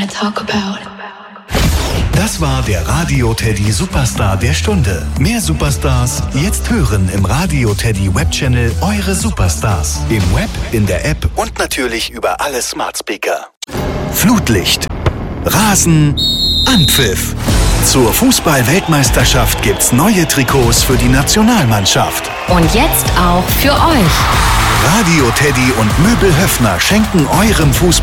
talk about. Das war der Radio Teddy Superstar der Stunde. Mehr Superstars jetzt hören im Radio Teddy Webchannel Eure Superstars. Im Web, in der App und natürlich über alle Smart Speaker. Flutlicht, Rasen, Anpfiff. Zur Fußball-Weltmeisterschaft gibt's neue Trikots für die Nationalmannschaft. Und jetzt auch für euch. Radio Teddy und Möbel Höffner schenken eurem Fußball